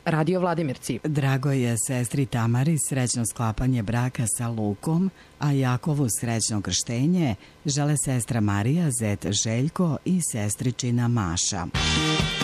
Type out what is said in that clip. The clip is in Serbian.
Radio Vladimirci. Drago je sestri Tamari srećno sklapanje braka sa Lukom, a Jakovu srećno krštenje žele sestra Marija, zet Željko i sestričina Maša.